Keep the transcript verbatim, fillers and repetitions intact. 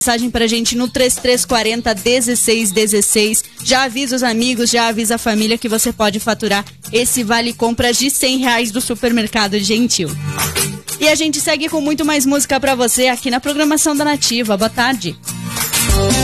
mensagem pra gente no três três quatro zero, um seis um seis. Já avisa os amigos, já avisa a família que você pode faturar esse vale compras de cem reais do Supermercado Gentil. E a gente segue com muito mais música pra você aqui na programação da Nativa. Boa tarde.